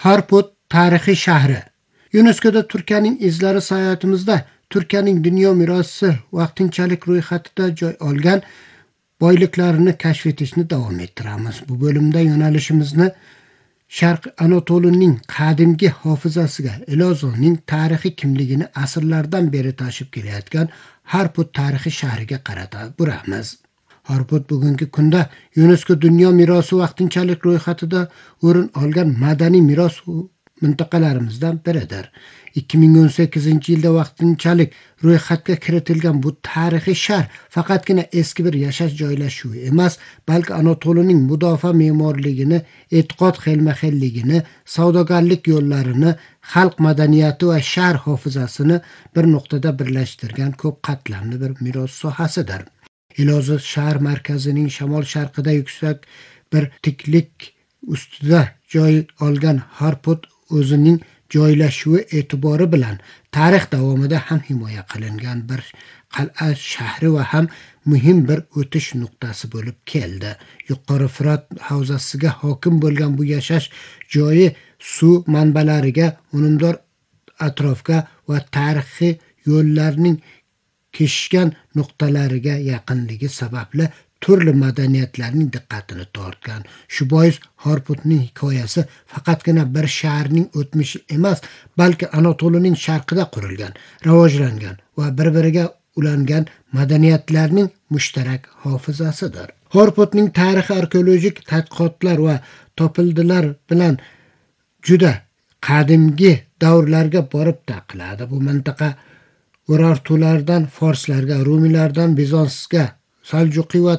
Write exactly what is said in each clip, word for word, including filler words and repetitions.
Harput tarixiy shahri. YuNESKOda Turkiyaning izlari sayohatimizda Turkiyaning dunyo merosi vaqtinchalik ro'yxatida joy olgan boyliklarini kashf etishni davom ettiramiz. Bu bölümde yo'nalishimizni Sharq Anatoliyaning qadimgi hofizasiga, Elazığning tarixiy kimligini asrlardan beri tashib kelayotgan Harput tarixiy shahriga qarata buramiz. Harput bugungi kunda YuNESKO dunyo merosi vaqtinchalik ro'yxatida o'rin olgan madaniy meros mintaqalarimizdan biridir. ikki ming o'n sakkizinchi yilda vaqtinchalik ro'yxatga kiritilgan bu tarixiy shahr faqatgina eski bir yashash joylashuvi emas, balki Anatoliyaning mudofaa me'morligini, e'tiqod xilma-xilligini, savdogarlik yo'llarini, xalq madaniyati va shahr hofizasini bir nuqtada birlashtirgan ko'p qatlamli bir meros sohasidir. Elazığ shahar markazining shamol-sharqida yuksak bir tiklik ustida joy olgan Harput o'zining joylashuvi e'tibori bilan tarix davomida ham himoya qilingan bir qal'a shahri va ham muhim bir o'tish nuqtasi bo'lib keldi. Yuqori Fırat havzasiga hokim bo'lgan bu yashash joyi suv manbalariga, unumdor atrofga va tarixiy yo'llarning kesishgan nuqtalariga yaqinligi sababli turli madaniyatlarning diqqatini tortgan. Shu bois Harputning hikoyasi faqatgina bir shaharning o'tmishi emas, balki Anatoliyaning sharqida qurilgan, rivojlangan va bir-biriga ulangan madaniyatlarning mushtarak hofizasidir. Harputning tarixi arxeologik tadqiqotlar va topildilar bilan juda qadimgi davrlarga borib taqaladi. Bu mintaqa Urartulardan forslarga, Rumiylardan Bizansga, Saljuqiy va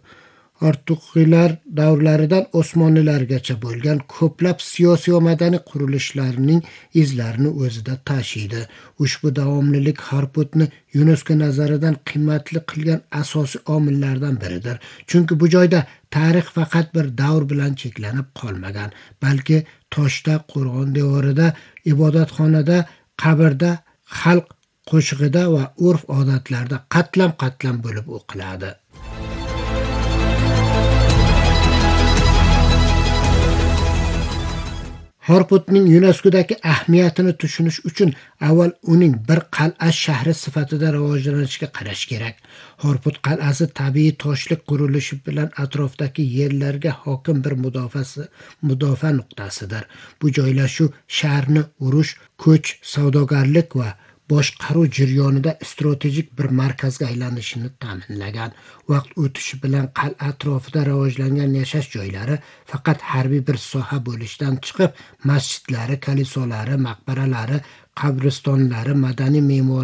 Artuqiylar davrlaridan Osmonlilargacha bo'lgan ko'plab siyosiy va madaniy qurilishlarning izlarini o'zida tashiydi. Ushbu davomlilik Harputni YuNESKO nazaridan qimmatli qilgan asosiy omillardan biridir. Chunki bu joyda tarix faqat bir davr bilan cheklanib qolmagan, balki toshda, qo'rg'on devorida, ibodatxonada, qabrda, xalq qo'shig'ida va urf-odatlarda qatlam-qatlam bo'lib o'qiladi. Harputning YuNESKOdagi ahamiyatini tushunish uchun avval uning bir qal'a shahri sifatida rivojlanishiga qarash kerak. Harput qal'asi tabiiy toshlik qurilishi bilan atrofdagi yerlarga hokim bir mudofaasi, mudofaa nuqtasidir. Bu joylashuv shaharni urush, ko'ch, savdogarlik va boshqaruv jarayonida strategik bir markazga aylanishini ta'minlagan. Vaqt o'tishi bilan qal'a atrofida rivojlangan yashash joylari faqat harbiy bir soha bo'lishdan chiqib, masjidlari, kalisolari, maqbaralari, qabristonlari, madaniy me'mor